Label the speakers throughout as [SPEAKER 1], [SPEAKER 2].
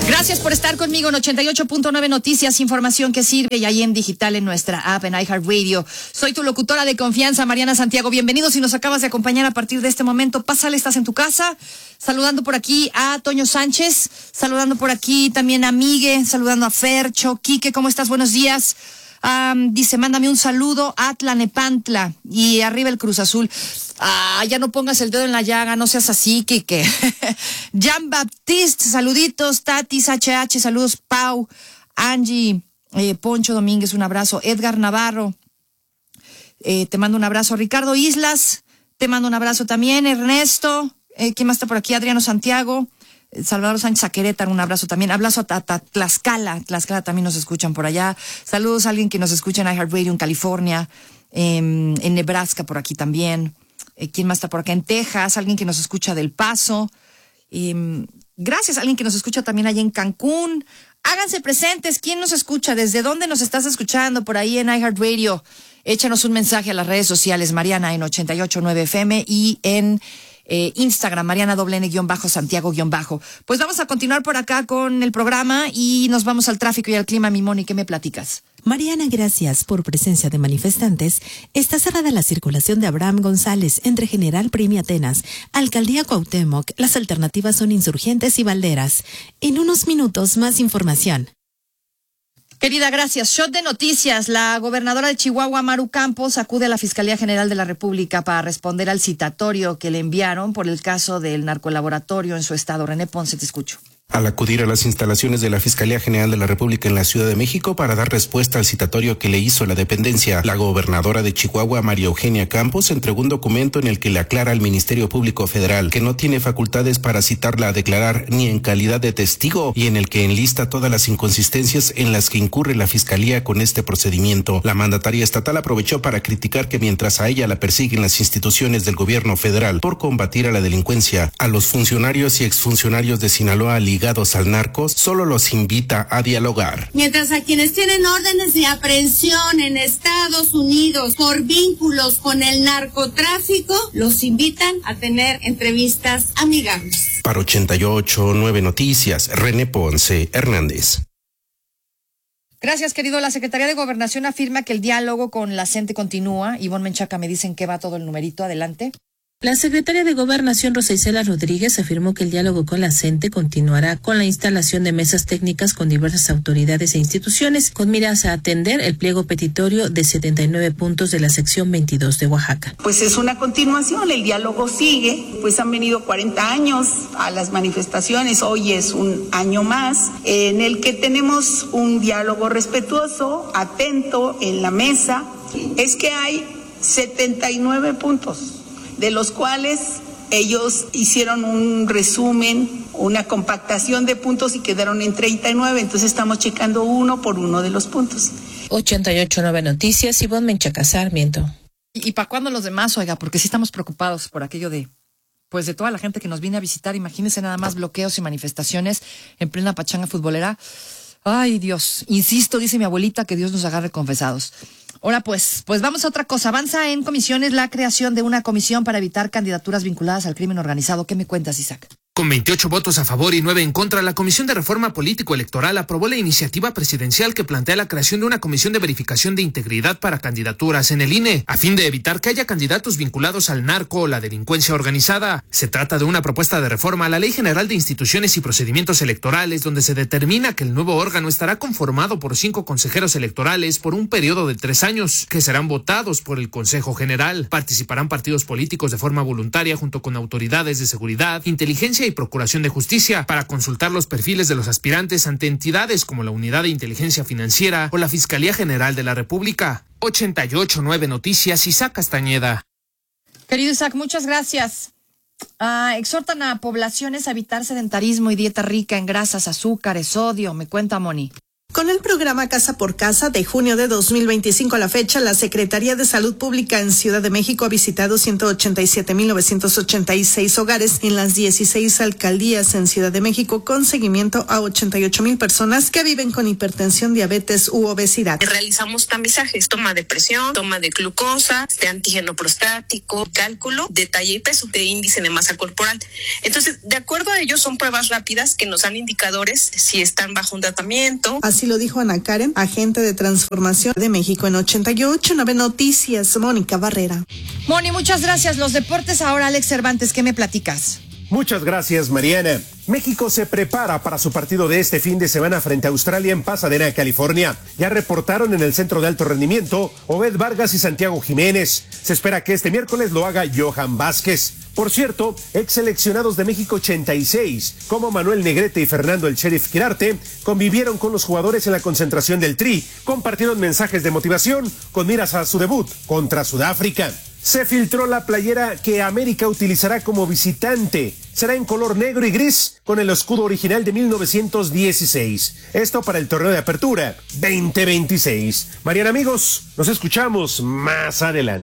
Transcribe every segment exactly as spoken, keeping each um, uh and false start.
[SPEAKER 1] Gracias por estar conmigo en ochenta y ocho punto nueve Noticias, información que sirve y ahí en digital en nuestra app en iHeartRadio. Soy tu locutora de confianza, Mariana Santiago. Bienvenido si nos acabas de acompañar a partir de este momento. Pásale, estás en tu casa. Saludando por aquí a Toño Sánchez, saludando por aquí también a Migue, saludando a Fercho. Quique, ¿cómo estás? Buenos días. Um, dice, mándame un saludo a Tlanepantla y arriba el Cruz Azul. Ah, ya no pongas el dedo en la llaga, no seas así, Quique. Jean Baptiste, saluditos. Tatis H H, saludos. Pau, Angie, eh, Poncho Domínguez, un abrazo. Edgar Navarro, eh, te mando un abrazo. Ricardo Islas, te mando un abrazo también. Ernesto, eh, ¿quién más está por aquí? Adriano Santiago. Salvador Sánchez a Querétaro, un abrazo también. Abrazo a, a, a Tlaxcala, Tlaxcala también nos escuchan por allá. Saludos a alguien que nos escucha en iHeartRadio en California, eh, en Nebraska por aquí también. Eh, ¿Quién más está por acá? En Texas, alguien que nos escucha del Paso. Eh, gracias a alguien que nos escucha también allá en Cancún. Háganse presentes, ¿quién nos escucha? ¿Desde dónde nos estás escuchando? Por ahí en iHeartRadio. Échanos un mensaje a las redes sociales, Mariana en ochenta y ocho punto nueve F M y en Eh, Instagram, Mariana doble N guión bajo, Santiago guión bajo. Pues vamos a continuar por acá con el programa y nos vamos al tráfico y al clima. Mi Moni, ¿qué me platicas?
[SPEAKER 2] Mariana, gracias por presencia de manifestantes. Está cerrada la circulación de Abraham González entre General Prim y Atenas, Alcaldía Cuauhtémoc. Las alternativas son Insurgentes y Valderas. En unos minutos, más información.
[SPEAKER 1] Querida, gracias. Shot de noticias. La gobernadora de Chihuahua, Maru Campos, acude a la Fiscalía General de la República para responder al citatorio que le enviaron por el caso del narcolaboratorio en su estado. René Ponce, te escucho.
[SPEAKER 3] Al acudir a las instalaciones de la Fiscalía General de la República en la Ciudad de México para dar respuesta al citatorio que le hizo la dependencia, la gobernadora de Chihuahua, María Eugenia Campos, entregó un documento en el que le aclara al Ministerio Público Federal que no tiene facultades para citarla a declarar ni en calidad de testigo y en el que enlista todas las inconsistencias en las que incurre la Fiscalía con este procedimiento. La mandataria estatal aprovechó para criticar que mientras a ella la persiguen las instituciones del gobierno federal por combatir a la delincuencia, a los funcionarios y exfuncionarios de Sinaloa ligados al narco, solo los invita a dialogar.
[SPEAKER 4] Mientras a quienes tienen órdenes de aprehensión en Estados Unidos por vínculos con el narcotráfico, los invitan a tener entrevistas amigables.
[SPEAKER 3] Para ochenta y ocho punto nueve Noticias, René Ponce Hernández.
[SPEAKER 1] Gracias, querido. La Secretaría de Gobernación afirma que el diálogo con la gente continúa. Ivonne Menchaca, me dicen que va todo el numerito. Adelante.
[SPEAKER 5] La secretaria de Gobernación, Rosa Isela Rodríguez, afirmó que el diálogo con la gente continuará con la instalación de mesas técnicas con diversas autoridades e instituciones, con miras a atender el pliego petitorio de setenta y nueve puntos de la sección veintidós de Oaxaca.
[SPEAKER 6] Pues es una continuación, el diálogo sigue, pues han venido cuarenta años a las manifestaciones, hoy es un año más, en el que tenemos un diálogo respetuoso, atento en la mesa. Es que hay setenta y nueve puntos, de los cuales ellos hicieron un resumen, una compactación de puntos y quedaron en treinta y nueve, entonces estamos checando uno por uno de los puntos.
[SPEAKER 5] ochenta y ocho punto nueve Noticias, Ivonne Menchaca Sarmiento.
[SPEAKER 1] ¿Y, y para cuándo los demás, oiga? Porque sí estamos preocupados por aquello de, pues de toda la gente que nos viene a visitar. Imagínense nada más bloqueos y manifestaciones en plena pachanga futbolera. Ay, Dios, insisto, dice mi abuelita, que Dios nos agarre confesados. Ahora pues, pues vamos a otra cosa. Avanza en comisiones la creación de una comisión para evitar candidaturas vinculadas al crimen organizado. ¿Qué me cuentas, Isaac?
[SPEAKER 7] Con veintiocho votos a favor y nueve en contra, la Comisión de Reforma Político-Electoral aprobó la iniciativa presidencial que plantea la creación de una comisión de verificación de integridad para candidaturas en el I N E, a fin de evitar que haya candidatos vinculados al narco o la delincuencia organizada. Se trata de una propuesta de reforma a la Ley General de Instituciones y Procedimientos Electorales, donde se determina que el nuevo órgano estará conformado por cinco consejeros electorales por un periodo de tres años, que serán votados por el Consejo General. Participarán partidos políticos de forma voluntaria junto con autoridades de seguridad, inteligencia y Procuración de Justicia para consultar los perfiles de los aspirantes ante entidades como la Unidad de Inteligencia Financiera o la Fiscalía General de la República. ochenta y ocho punto nueve Noticias, Isaac Castañeda.
[SPEAKER 1] Querido Isaac, muchas gracias. Uh, exhortan a poblaciones a evitar sedentarismo y dieta rica en grasas, azúcares, sodio. Me cuenta Moni.
[SPEAKER 8] Con el programa Casa por Casa de junio de dos mil veinticinco a la fecha, la Secretaría de Salud Pública en Ciudad de México ha visitado ciento ochenta y siete mil novecientos ochenta y seis hogares en las dieciséis alcaldías en Ciudad de México, con seguimiento a ochenta y ocho mil personas que viven con hipertensión, diabetes u obesidad.
[SPEAKER 9] Realizamos tamizajes, toma de presión, toma de glucosa, de antígeno prostático, cálculo de talla y peso, de índice de masa corporal. Entonces, de acuerdo a ellos, son pruebas rápidas que nos dan indicadores si están bajo un tratamiento.
[SPEAKER 8] Así lo dijo Ana Karen, agente de transformación de México en ochenta y ocho nueve Noticias, Mónica Barrera.
[SPEAKER 1] Moni, muchas gracias. Los deportes ahora, Alex Cervantes, ¿qué me platicas?
[SPEAKER 10] Muchas gracias, Mariana. México se prepara para su partido de este fin de semana frente a Australia en Pasadena, California. Ya reportaron en el centro de alto rendimiento Obed Vargas y Santiago Jiménez. Se espera que este miércoles lo haga Johan Vázquez. Por cierto, ex seleccionados de México ochenta y seis, como Manuel Negrete y Fernando el Sheriff Quirarte, convivieron con los jugadores en la concentración del Tri, compartieron mensajes de motivación con miras a su debut contra Sudáfrica. Se filtró la playera que América utilizará como visitante. Será en color negro y gris con el escudo original de mil novecientos dieciséis. Esto para el torneo de apertura veinte veintiséis. Mariana, amigos, nos escuchamos más adelante.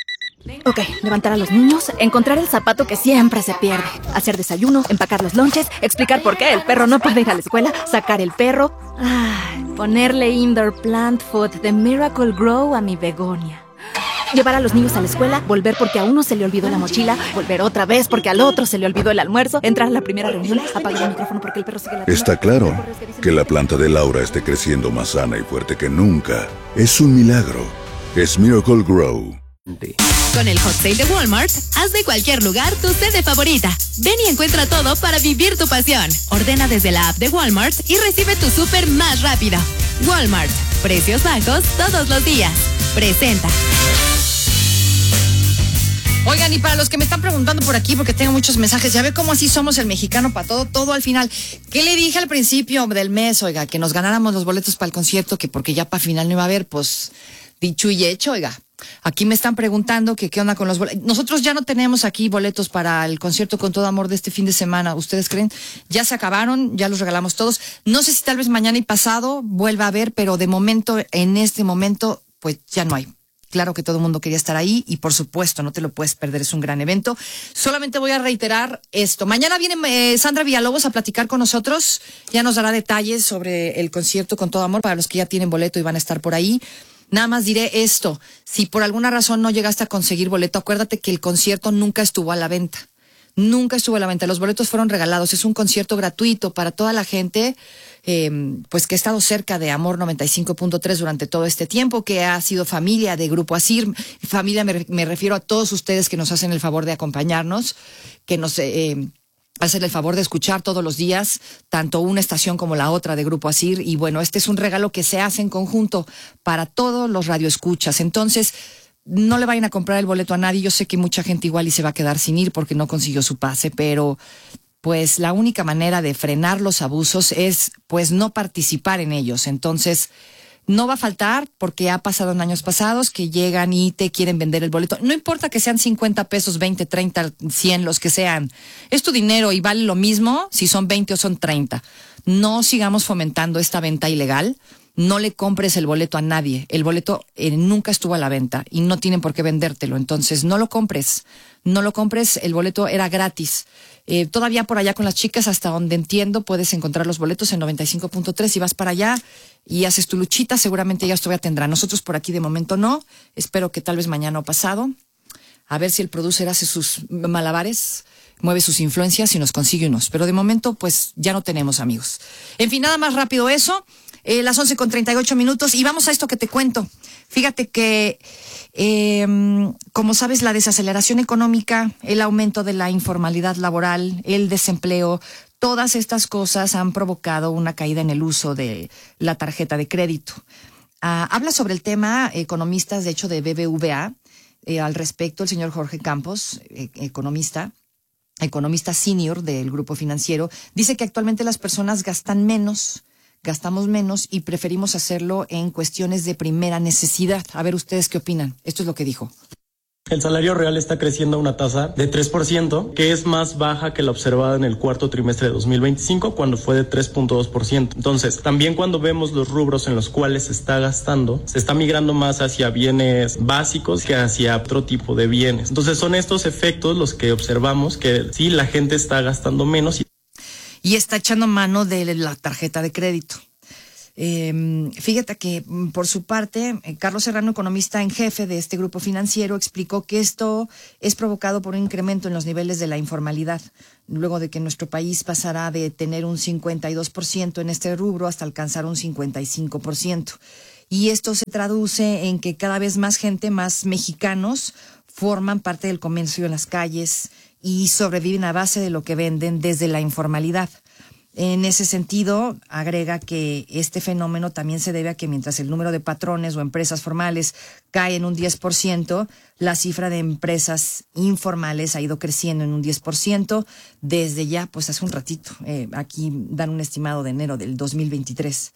[SPEAKER 11] Ok, levantar a los niños, encontrar el zapato que siempre se pierde, hacer desayuno, empacar los lonches, explicar por qué el perro no puede ir a la escuela, sacar el perro, ay, ponerle indoor plant food de Miracle Grow a mi begonia. Llevar a los niños a la escuela, volver porque a uno se le olvidó la mochila, volver otra vez porque al otro se le olvidó el almuerzo, entrar a la primera reunión, apagar el micrófono porque el perro sigue la...
[SPEAKER 12] Está claro que la planta de Laura esté creciendo más sana y fuerte que nunca. Es un milagro. Es Miracle Grow.
[SPEAKER 2] Con el Hot Sale de Walmart, haz de cualquier lugar tu sede favorita. Ven y encuentra todo para vivir tu pasión. Ordena desde la app de Walmart y recibe tu súper más rápido. Walmart, precios bajos todos los días. Presenta.
[SPEAKER 1] Oigan, y para los que me están preguntando por aquí, porque tengo muchos mensajes, ya ve cómo así somos el mexicano para todo, todo al final. ¿Qué le dije al principio del mes? Oiga, que nos ganáramos los boletos para el concierto, que porque ya para final no iba a haber, pues dicho y hecho, oiga. Aquí me están preguntando que qué onda con los boletos. Nosotros ya no tenemos aquí boletos para el concierto Con Todo Amor de este fin de semana. ¿Ustedes creen? Ya se acabaron, ya los regalamos todos. No sé si tal vez mañana y pasado vuelva a haber, pero de momento, en este momento, pues ya no hay. Claro que todo el mundo quería estar ahí y por supuesto no te lo puedes perder, es un gran evento. Solamente voy a reiterar esto. Mañana viene eh, Sandra Villalobos a platicar con nosotros. Ya nos dará detalles sobre el concierto Con Todo Amor para los que ya tienen boleto y van a estar por ahí. Nada más diré esto, si por alguna razón no llegaste a conseguir boleto, acuérdate que el concierto nunca estuvo a la venta. Nunca estuvo a la venta, los boletos fueron regalados, es un concierto gratuito para toda la gente eh, pues que ha estado cerca de Amor noventa y cinco punto tres durante todo este tiempo, que ha sido familia de Grupo Asir. Familia me, me refiero a todos ustedes que nos hacen el favor de acompañarnos, que nos... Eh, hacer el favor de escuchar todos los días, tanto una estación como la otra de Grupo Asir. Y bueno, este es un regalo que se hace en conjunto para todos los radioescuchas. Entonces, no le vayan a comprar el boleto a nadie. Yo sé que mucha gente igual y se va a quedar sin ir porque no consiguió su pase, pero pues la única manera de frenar los abusos es pues no participar en ellos. Entonces, no va a faltar, porque ha pasado en años pasados que llegan y te quieren vender el boleto. No importa que sean cincuenta pesos, veinte, treinta, cien, los que sean. Es tu dinero y vale lo mismo si son veinte o son treinta. No sigamos fomentando esta venta ilegal. No le compres el boleto a nadie. El boleto eh, nunca estuvo a la venta y no tienen por qué vendértelo. Entonces, no lo compres. No lo compres. El boleto era gratis. Eh, todavía por allá con las chicas, hasta donde entiendo, puedes encontrar los boletos en noventa y cinco punto tres. Si vas para allá y haces tu luchita, seguramente ellas todavía tendrán. Nosotros por aquí de momento no. Espero que tal vez mañana o pasado. A ver si el producer hace sus malabares, mueve sus influencias y nos consigue unos. Pero de momento, pues ya no tenemos, amigos. En fin, nada más rápido eso. Eh, las once con treinta y ocho minutos. Y vamos a esto que te cuento. Fíjate que, eh, como sabes, la desaceleración económica, el aumento de la informalidad laboral, el desempleo, todas estas cosas han provocado una caída en el uso de la tarjeta de crédito. Ah, habla sobre el tema economistas, de hecho, de B B V A, eh, al respecto, el señor Jorge Campos, eh, economista, economista senior del Grupo Financiero, dice que actualmente las personas gastan menos, gastamos menos y preferimos hacerlo en cuestiones de primera necesidad. A ver, ¿ustedes qué opinan? Esto es lo que dijo.
[SPEAKER 13] El salario real está creciendo a una tasa de tres por ciento, que es más baja que la observada en el cuarto trimestre de dos mil veinticinco, cuando fue de tres punto dos por ciento. Entonces, también cuando vemos los rubros en los cuales se está gastando, se está migrando más hacia bienes básicos que hacia otro tipo de bienes. Entonces, son estos efectos los que observamos que sí, la gente está gastando menos. Y,
[SPEAKER 1] y está echando mano de la tarjeta de crédito. Eh, fíjate que por su parte, Carlos Serrano, economista en jefe de este grupo financiero, explicó que esto es provocado por un incremento en los niveles de la informalidad, luego de que nuestro país pasará de tener un cincuenta y dos por ciento en este rubro hasta alcanzar un cincuenta y cinco por ciento. Y esto se traduce en que cada vez más gente, más mexicanos, forman parte del comercio en las calles y sobreviven a base de lo que venden desde la informalidad. En ese sentido, agrega que este fenómeno también se debe a que mientras el número de patrones o empresas formales cae en un diez por ciento, la cifra de empresas informales ha ido creciendo en un diez por ciento desde ya, pues hace un ratito. Eh, aquí dan un estimado de enero del dos mil veintitrés.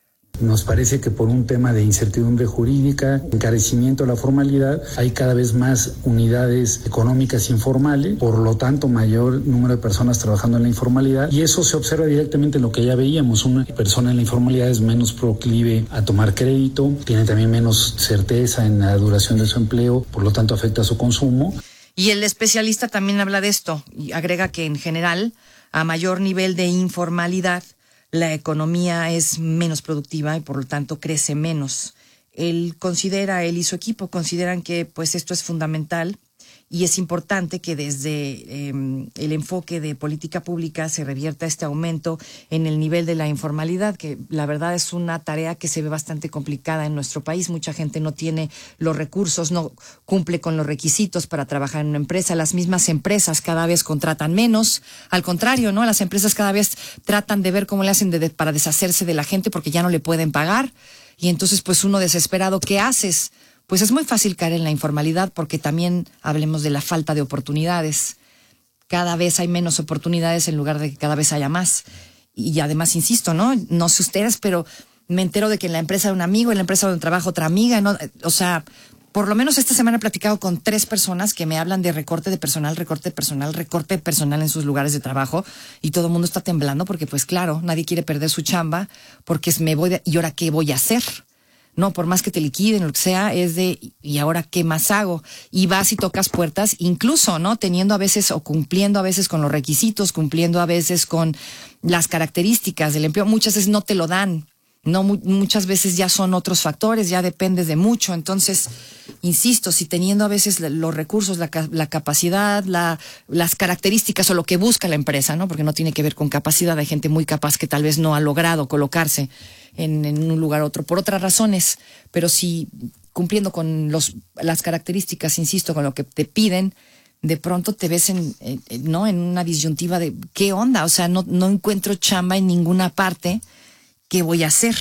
[SPEAKER 14] Nos parece que por un tema de incertidumbre jurídica, encarecimiento de la formalidad, hay cada vez más unidades económicas informales, por lo tanto mayor número de personas trabajando en la informalidad, y eso se observa directamente en lo que ya veíamos. Una persona en la informalidad es menos proclive a tomar crédito, tiene también menos certeza en la duración de su empleo, por lo tanto afecta a su consumo.
[SPEAKER 1] Y el especialista también habla de esto y agrega que en general, a mayor nivel de informalidad, la economía es menos productiva y por lo tanto crece menos. Él considera, él y su equipo consideran que pues esto es fundamental y es importante que desde eh, el enfoque de política pública se revierta este aumento en el nivel de la informalidad, que la verdad es una tarea que se ve bastante complicada en nuestro país. Mucha gente no tiene los recursos, no cumple con los requisitos para trabajar en una empresa. Las mismas empresas cada vez contratan menos. Al contrario, ¿no? Las empresas cada vez tratan de ver cómo le hacen de, de, para deshacerse de la gente porque ya no le pueden pagar. Y entonces, pues uno desesperado, ¿qué haces? Pues es muy fácil caer en la informalidad porque también hablemos de la falta de oportunidades. Cada vez hay menos oportunidades en lugar de que cada vez haya más. Y además, insisto, ¿no? No sé ustedes, pero me entero de que en la empresa de un amigo, en la empresa donde trabaja otra amiga, ¿no? O sea, por lo menos esta semana he platicado con tres personas que me hablan de recorte de personal, recorte de personal, recorte de personal en sus lugares de trabajo y todo el mundo está temblando porque, pues claro, nadie quiere perder su chamba porque es me voy de, ¿y ahora qué voy a hacer? No, por más que te liquiden, lo que sea, es de, ¿y ahora qué más hago? Y vas y tocas puertas, incluso, ¿no? Teniendo a veces o cumpliendo a veces con los requisitos, cumpliendo a veces con las características del empleo. Muchas veces no te lo dan, no, mu- muchas veces ya son otros factores, ya dependes de mucho. Entonces, insisto, si teniendo a veces los recursos, la, la capacidad, la, las características o lo que busca la empresa, ¿no? Porque no tiene que ver con capacidad, hay gente muy capaz que tal vez no ha logrado colocarse En, en un lugar u otro, por otras razones, pero si cumpliendo con los las características, insisto, con lo que te piden, de pronto te ves en, en no en una disyuntiva de ¿qué onda? O sea, no, no encuentro chamba en ninguna parte, ¿qué voy a hacer?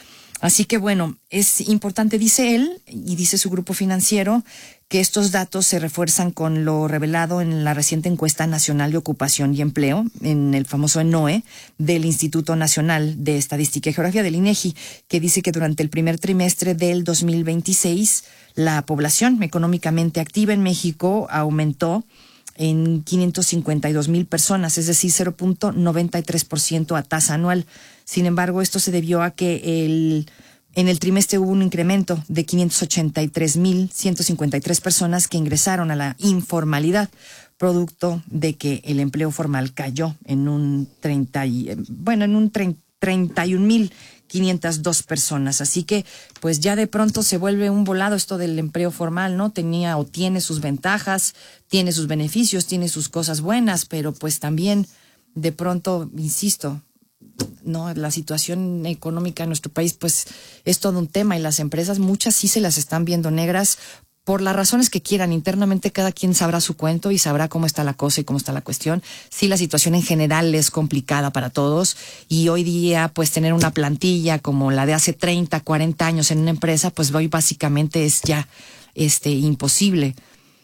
[SPEAKER 1] Así que bueno, es importante, dice él, y dice su grupo financiero, que estos datos se refuerzan con lo revelado en la reciente encuesta nacional de ocupación y empleo, en el famoso ENOE, del Instituto Nacional de Estadística y Geografía, del INEGI, que dice que durante el primer trimestre del dos mil veintiséis, la población económicamente activa en México aumentó en quinientos cincuenta y dos mil personas, es decir, cero punto noventa y tres por ciento a tasa anual. Sin embargo, esto se debió a que el, en el trimestre hubo un incremento de quinientos ochenta y tres mil ciento cincuenta y tres personas que ingresaron a la informalidad, producto de que el empleo formal cayó en un treinta y, bueno, en un treinta y un mil quinientas dos personas. Así que, pues ya de pronto se vuelve un volado esto del empleo formal, ¿no? Tenía o tiene sus ventajas, tiene sus beneficios, tiene sus cosas buenas, pero pues también de pronto, insisto, no, la situación económica en nuestro país pues es todo un tema y las empresas, muchas sí se las están viendo negras por las razones que quieran. Internamente cada quien sabrá su cuento y sabrá cómo está la cosa y cómo está la cuestión. Sí, la situación en general es complicada para todos y hoy día pues tener una plantilla como la de hace treinta, cuarenta años en una empresa pues hoy básicamente es ya este imposible.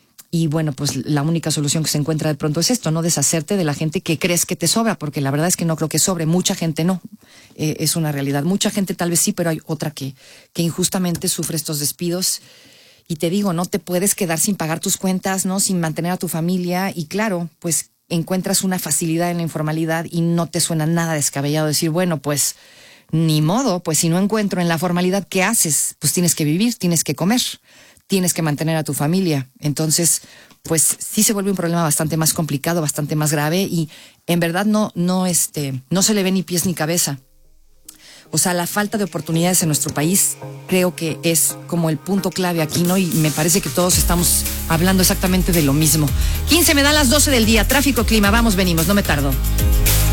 [SPEAKER 1] Y bueno, pues la única solución que se encuentra de pronto es esto, no deshacerte de la gente que crees que te sobra, porque la verdad es que no creo que sobre, mucha gente no, eh, es una realidad. Mucha gente tal vez sí, pero hay otra que, que injustamente sufre estos despidos. y te digo, no te puedes quedar sin pagar tus cuentas, ¿no? Sin mantener a tu familia y claro, pues encuentras una facilidad en la informalidad y no te suena nada descabellado decir, bueno, pues ni modo, pues si no encuentro en la formalidad, ¿qué haces? Pues tienes que vivir, tienes que comer, tienes que mantener a tu familia. Entonces, pues sí se vuelve un problema bastante más complicado, bastante más grave y en verdad no, no, este, no se le ve ni pies ni cabeza. O sea, la falta de oportunidades en nuestro país creo que es como el punto clave aquí, ¿no? Y me parece que todos estamos hablando exactamente de lo mismo. quince me dan las doce del día, tráfico, clima, vamos, venimos, no me tardo.